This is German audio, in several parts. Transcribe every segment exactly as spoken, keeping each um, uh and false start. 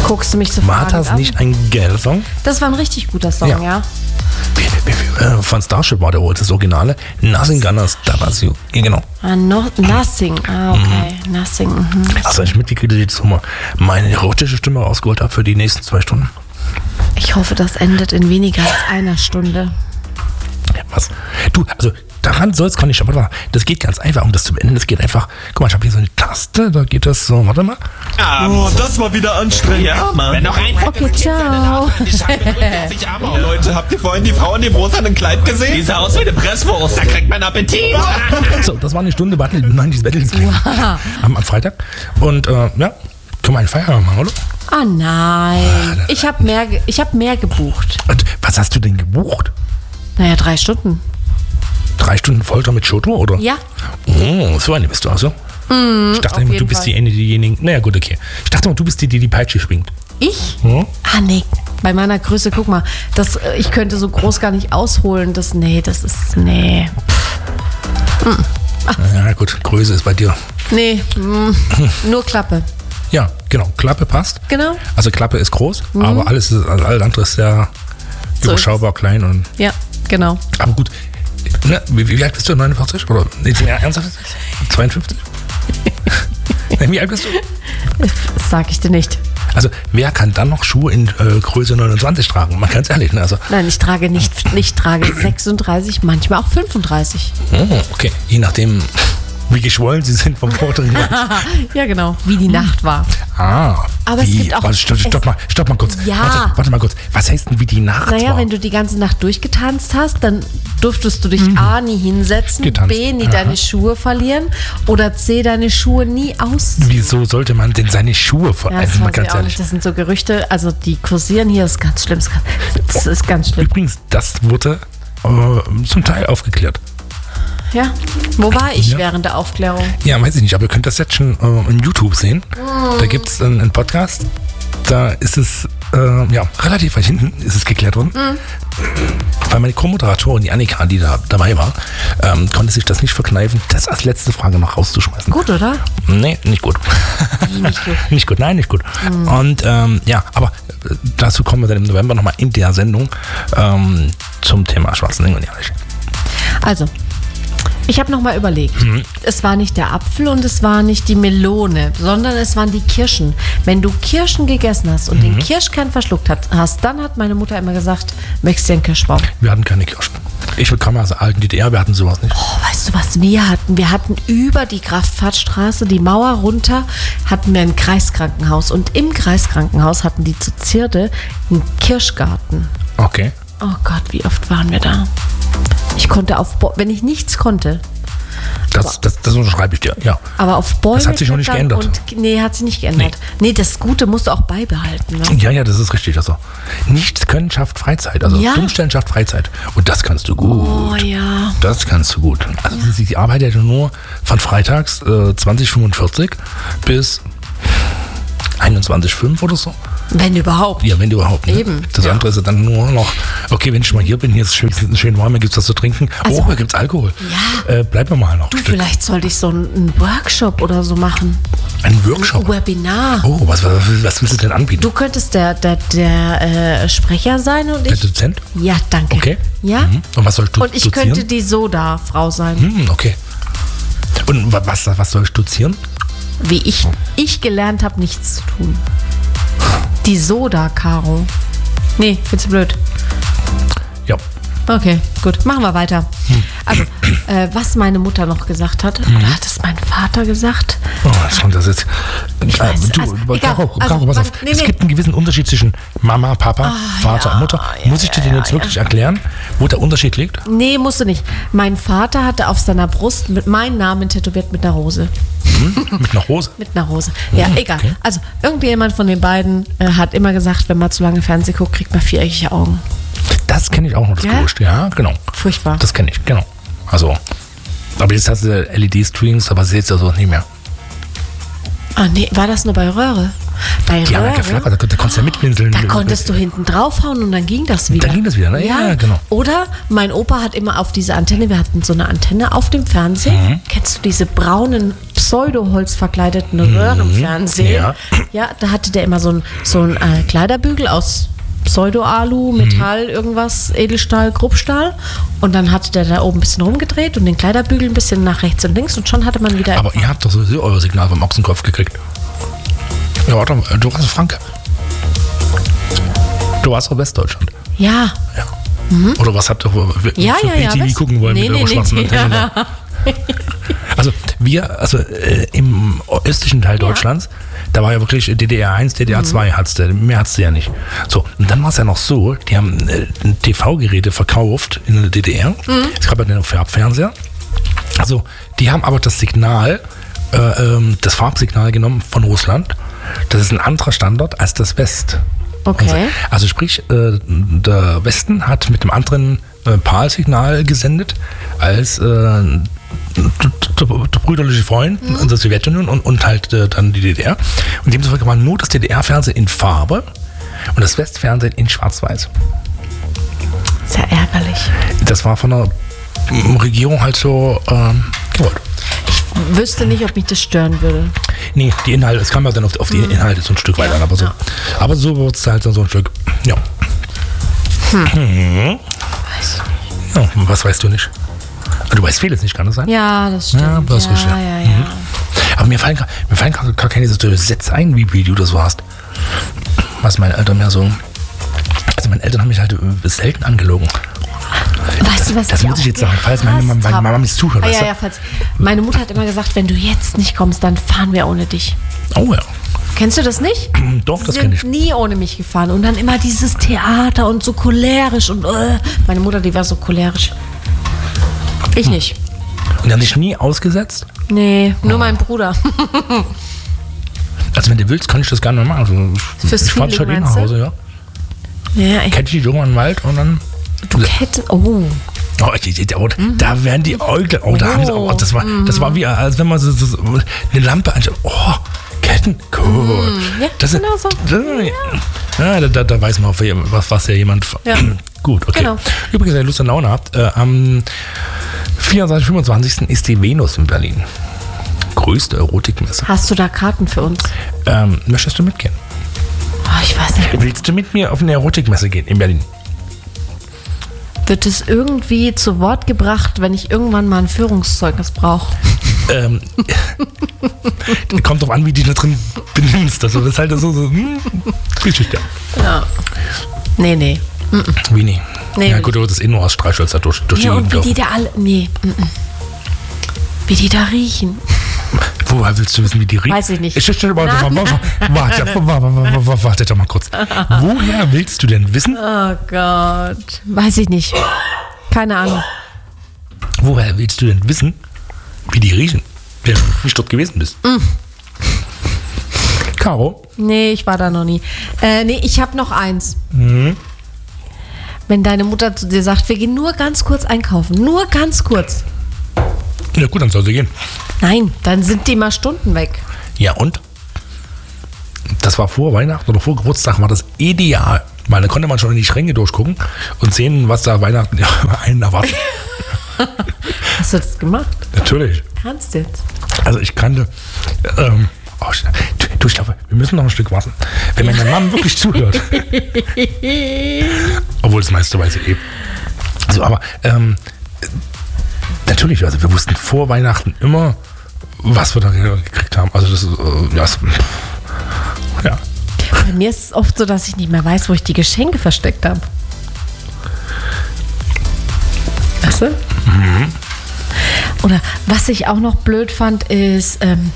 Guckst du mich so War fragend das an? nicht ein geiler Song? Das war ein richtig guter Song, Ja. ja. Wie, wie, wie, äh, von Starship war der das Originale. Nothing Gonna Stop Us. Ja, genau. Ah, no, nothing. Ah, okay. Mhm. Nothing. Mhm. Also ich mitgekriegt, dass ich jetzt mal meine erotische Stimme rausgeholt habe für die nächsten zwei Stunden. Ich hoffe, das endet in weniger als einer Stunde. Was? Du, also daran soll es gar nicht scheitern. Das geht ganz einfach, um das zu beenden. Das geht einfach, guck mal, ich habe hier so eine Taste, da geht das so, warte mal. Oh, das war wieder anstrengend. Ja, Mann. Wenn noch ein Okay, ciao. Oh, Leute, habt ihr vorhin die Frau in dem rosanen Kleid gesehen? die sah aus wie eine Presswurst, da kriegt man Appetit. So, das war eine Stunde Battle, neunzig Battles am, am Freitag. Und äh, ja, können wir einen Feierabend machen, oder? Ah nein. Ich habe mehr, ge- ich hab mehr gebucht. Und was hast du denn gebucht? Naja, drei Stunden. Drei Stunden Folter mit Shoto, oder? Ja. Oh, so eine bist du also. Mm, ich dachte auf immer, du jeden bist Fall. die eine, diejenige. Naja, gut, okay. Ich dachte immer, du bist die, die die Peitsche schwingt. Ich? Hm? Ah nee. Bei meiner Größe, guck mal, das, äh, ich könnte so groß gar nicht ausholen. Das, nee, das ist, nee. Ja, gut, Größe ist bei dir. Nee, mm, nur Klappe. Ja, genau. Klappe passt. Genau. Also Klappe ist groß, aber alles ist, also alles andere ist sehr So überschaubar klein. Und, Ja, genau. aber gut. Ne, wie, wie alt bist du? neunundvierzig? Oder nee, ernsthaft? zweiundfünfzig? Nee, wie alt bist du? Das sag ich dir nicht. Also wer kann dann noch Schuhe in äh, Größe neunundzwanzig tragen? Man kann es ehrlich, ne? Also, Nein, ich trage nicht, ich trage sechsunddreißig, manchmal auch fünfunddreißig. oh, okay, je nachdem, wie geschwollen sie sind vom vorderen. Ja, genau. Wie die Nacht war. Ah, Aber es wie? gibt auch- Warte, stopp, stopp, es- mal, stopp mal kurz. Ja. Warte, warte mal kurz. Was heißt denn, wie die Nacht Naja, war? wenn du die ganze Nacht durchgetanzt hast, dann durftest du dich A, nie hinsetzen, Getanzt. B, nie Aha. deine Schuhe verlieren oder C, deine Schuhe nie ausziehen. Wieso sollte man denn seine Schuhe ver... Ja, das also mal weiß ich ganz auch ehrlich. nicht. Das sind so Gerüchte, also die kursieren hier, das ist ganz schlimm. Das ist ganz- Das ist ganz schlimm. Übrigens, das wurde äh, zum Teil aufgeklärt. Ja, wo war ich Ja. während der Aufklärung? Ja, weiß ich nicht, aber ihr könnt das jetzt schon äh, in YouTube sehen. Da gibt es einen, einen Podcast, da ist es äh, ja, relativ weit hinten ist es geklärt worden. Weil meine Co-Moderatorin, die Annika, die da dabei war, ähm, konnte sich das nicht verkneifen, das als letzte Frage noch rauszuschmeißen. Gut, oder? Nee, nicht gut. Nicht gut. Nicht gut, nein, nicht gut. Und ähm, ja, aber äh, dazu kommen wir dann im November nochmal in der Sendung ähm, zum Thema Schwarzenegger. Ja, Also, ich habe nochmal überlegt. Mhm. Es war nicht der Apfel und es war nicht die Melone, sondern es waren die Kirschen. Wenn du Kirschen gegessen hast und Mhm. den Kirschkern verschluckt hat, hast, dann hat meine Mutter immer gesagt, möchtest du einen Kirschbaum? wir hatten keine Kirschen. Ich komme aus der alten D D R, wir hatten sowas nicht. Oh, weißt du, was wir hatten? Wir hatten über die Kraftfahrtstraße, die Mauer runter, hatten wir ein Kreiskrankenhaus. Und im Kreiskrankenhaus hatten die zu Zierde einen Kirschgarten. Okay. Oh Gott, wie oft waren wir da? Ich konnte auf, Bo- wenn ich nichts konnte, Das, das, das unterschreibe ich dir, ja. aber auf Bäume Das hat sich noch nicht klettern geändert. Und, nee, hat sich nicht geändert. Nee. das Gute musst du auch beibehalten. Ne? Ja, ja, das ist richtig. Also nichts können schafft Freizeit. Also Ja. Dummstellen schafft Freizeit. Und das kannst du gut. Oh ja. Das kannst du gut. Also sie, sie arbeitet ja nur von freitags äh, zwanzig fünfundvierzig bis einundzwanzig fünf oder so. Wenn überhaupt. Ja, wenn überhaupt. Ne? Eben, Das ja. andere ist ja dann nur noch, okay, wenn ich mal hier bin, hier ist schön, schön warm, hier gibt es was zu trinken. Also- oh, hier gibt es Alkohol. Ja. Äh, bleib mal noch Du, ein Stück. vielleicht sollte ich so einen, einen Workshop oder so machen. Ein Workshop. Ein Webinar. Oh, was, was, was willst du denn anbieten? Du könntest der, der, der äh, Sprecher sein und Der ich. Dozent? Ja, danke. Okay. Ja? Mhm. Und was sollst du Und ich dozieren? könnte die Soda-Frau sein. Hm, okay. Und wa- was, was soll ich dozieren? Wie ich, ich gelernt habe, nichts zu tun. Die Soda, Caro. Nee, findest du blöd. Ja. Okay, gut. Machen wir weiter. Also, äh, was meine Mutter noch gesagt hat, oder hat es mein Vater gesagt? Oh, was kommt das jetzt? Ich weiß es. du, Also, du, egal. Caro, Also, Caro, pass warte, auf. nee, es nee. gibt einen gewissen Unterschied zwischen Mama, Papa, Vater ja, und Mutter. ja, Muss ich dir den jetzt wirklich erklären, wo der Unterschied liegt? Nee, musst du nicht. Mein Vater hatte auf seiner Brust mit meinem Namen tätowiert mit einer Rose. Mit einer Hose. Mit einer Rose. Ja, egal. okay. Also, irgendjemand von den beiden äh, hat immer gesagt, wenn man zu lange Fernsehen guckt, kriegt man viereckige Augen. Das kenne ich auch noch, das Ja? Gerücht. Ja, genau. Furchtbar. Das kenne ich, genau. Also, aber jetzt hast du L E D-Streams, aber sie jetzt ja so nicht mehr. Ah, nee, war das nur bei Röhre? Bei Die haben ja Röhre, geflackert, da, da konntest du ja mitpinseln. da konntest du hinten draufhauen und dann ging das wieder. Dann ging das wieder, ne? Ja, genau. Oder mein Opa hat immer auf diese Antenne, wir hatten so eine Antenne auf dem Fernsehen. Mhm. Kennst du diese braunen, Pseudo-Holz verkleideten Röhrenfernseher? Ja. Ja, da hatte der immer so ein, so ein äh, Kleiderbügel aus Pseudo-Alu, Metall, irgendwas, Edelstahl, Kruppstahl. Und dann hatte der da oben ein bisschen rumgedreht und den Kleiderbügel ein bisschen nach rechts und links und schon hatte man wieder... Aber ihr habt doch sowieso euer Signal vom Ochsenkopf gekriegt. Ja, warte, du warst Franke. Du warst aus Westdeutschland. Ja. Ja. Oder was habt ihr für Ja, ja, ja, T V West- gucken wollen Nee, mit nee, eurer schwarzen nee. Antenne? da? Also wir, also äh, im östlichen Teil Deutschlands, da war ja wirklich D D R eins, D D R zwei hattest du, mehr hattest du ja nicht. So, und dann war es ja noch so, die haben äh, T V-Geräte verkauft in der D D R. Es gab ja den Farbfernseher. Also die haben aber das Signal, äh, ähm, das Farbsignal genommen von Russland. Das ist ein anderer Standort als das West. Okay. Also sprich, äh, der Westen hat mit einem anderen äh, PAL-Signal gesendet als äh, der brüderliche Freund, mhm. der Sowjetunion und, und halt äh, dann die D D R. Und demzufolge war nur das D D R-Fernsehen in Farbe und das Westfernsehen in Schwarz-Weiß. Sehr ärgerlich. Das war von der ähm, Regierung halt so ähm, gewollt. Ich wüsste nicht, ob mich das stören würde. Nee, die Inhalte, es kam ja dann auf, auf die Inhalte so ein Stück weiter, aber so. ja. Aber so wird es halt dann so ein Stück. Ja. Hm. Weiß ich nicht. Ja, was weißt du nicht? Du weißt vieles nicht, kann das sein? Ja, das stimmt. Ja, das ist richtig, ja. ja, ja. Mhm. Aber mir fallen, gar- mir fallen gar, gar keine so Sätze ein, wie, wie du das so hast. Was meine Eltern mehr so. Also meine Eltern haben mich halt äh, selten angelogen. Weißt du, was Das muss auch ich jetzt sagen, falls meine, gehasst meine habe? Mama mich zuhört. Ah, weißt ja, du? ja, falls. Meine Mutter hat immer gesagt, wenn du jetzt nicht kommst, dann fahren wir ohne dich. Oh ja. Kennst du das nicht? Doch, das Sie kenne ich. sind nie ohne mich gefahren. Und dann immer dieses Theater und so cholerisch. Und äh, meine Mutter, die war so cholerisch. Ich nicht. Und die haben dich nie ausgesetzt? Nee, nur mein Bruder. Also wenn du willst, kann ich das gerne mal machen. Also, ich Fürs ich fahr dich Feeling, heute eh nach meinst Hause, ja. Ja, ich, Kette ich irgendwann im Wald und dann. du hättest. Oh. Oh, die, die, oh, da werden die Äuglein. Oh, da haben sie, oh, das war, das war wie, als wenn man so, so, so eine Lampe anschaut. Oh, Ketten, cool. Ja, das ist- genau so. Da, ja, da, da, da weiß man, auf wen- was, was ja jemand. Ja. Gut, okay. Genau. Übrigens, wenn ihr Lust und Laune habt, äh, am vierundzwanzigsten, fünfundzwanzigsten ist die Venus in Berlin. Größte Erotikmesse. Hast du da Karten für uns? Ähm, möchtest du mitgehen? Oh, ich weiß nicht. Willst du mit mir auf eine Erotikmesse gehen in Berlin? Wird es irgendwie zu Wort gebracht, wenn ich irgendwann mal ein Führungszeugnis brauche? Ähm, kommt drauf an, wie du dich da drin benimmst. Also das ist halt so, so hm, Geschichte. Ja. Nee, nee. Wie nie? Nee, ja will gut, du das Innenhaus streichholst da durch, durch Ja, die und Gegend wie die laufen. da alle. Nee. mm, mm. Wie die da riechen. Woher willst du wissen, wie die riechen? Weiß ich nicht. Ich, ich, warte, warte, warte, warte, warte, warte doch mal kurz. Woher willst du denn wissen? Oh Gott. Weiß ich nicht. Keine Ahnung. Woher willst du denn wissen, wie die riechen? Wenn du nicht dort gewesen bist. Mm. Caro? Nee, ich war da noch nie. Äh, nee, ich habe noch eins. Mhm. Wenn deine Mutter zu dir sagt, wir gehen nur ganz kurz einkaufen. Nur ganz kurz. Ja gut, dann soll sie gehen. Nein, dann sind die mal Stunden weg. Ja und? Das war vor Weihnachten oder vor Geburtstag, war das ideal. Weil da konnte man schon in die Schränke durchgucken und sehen, was da Weihnachten ja, einen erwartet. Hast du das gemacht? Natürlich. Kannst jetzt. Also ich kannte, ähm, oh, du, du, ich glaube, wir müssen noch ein Stück warten. Wenn meine Mama wirklich zuhört. Obwohl das meiste weiß ich eh. Also, aber ähm, natürlich, also wir wussten vor Weihnachten immer, was wir da gekriegt haben. Also das ist, äh, ja, es- ja. Bei mir ist es oft so, dass ich nicht mehr weiß, wo ich die Geschenke versteckt habe. Weißt du? Mhm. Oder was ich auch noch blöd fand, ist, ähm,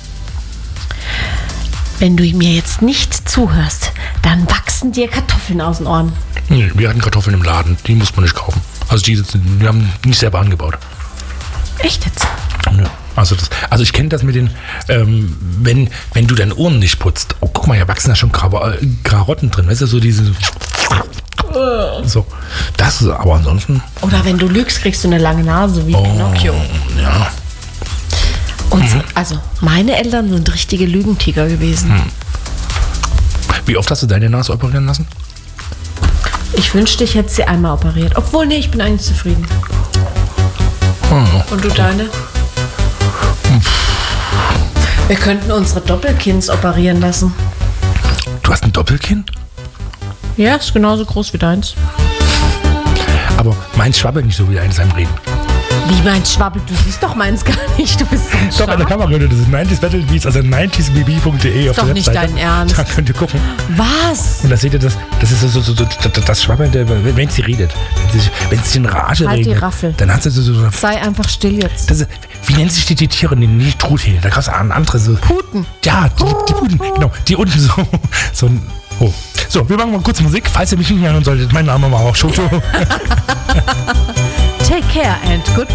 wenn du mir jetzt nicht zuhörst, dann wachsen dir Kartoffeln aus den Ohren. Nee, wir hatten Kartoffeln im Laden, die muss man nicht kaufen. Also die, sind- wir haben nicht selber angebaut. Echt jetzt? Nö. Also, das, also ich kenne das mit den, ähm, wenn, wenn du deine Ohren nicht putzt, oh guck mal, da wachsen da schon Gra- äh, Karotten drin, weißt du, so diese, so, das ist aber ansonsten, Oder wenn du lügst, kriegst du eine lange Nase wie oh, Pinocchio. ja, Und so, also meine Eltern sind richtige Lügentiger gewesen. Wie oft hast du deine Nase operieren lassen? Ich wünschte, ich hätte sie einmal operiert. Obwohl, nee, ich bin eigentlich zufrieden. Oh. Und du deine? Wir könnten unsere Doppelkinns operieren lassen. Du hast ein Doppelkinn? Ja, ist genauso groß wie deins. Aber meins schwabbelt nicht so wie eins beim Reden. Wie meins schwabbelt? Du siehst doch meins gar nicht. Du bist so ein Stopp, an der Schaf. Kamera, Leute. Das ist neunziger Battlebeats, also neunziger b b punkt d e auf Doch der nicht Webseite. dein Ernst. Da könnt ihr gucken. Was? Und da seht ihr das, das ist so, so, so, so das Schwabbelnde, wenn sie redet. Wenn sie, wenn sie in Rage Halt die redet, Raffel. dann hat sie so, so, so Sei einfach still jetzt. das ist, wie nennen sich die, die Tiere? Nee, nicht Truthähne, da gab es andere so. Puten. Ja, die, die Puten, genau, die unten so, so ein, oh. So, wir machen mal kurz Musik, falls ihr mich nicht mehr hören solltet. Mein Name war auch Schoto. Take care and goodbye.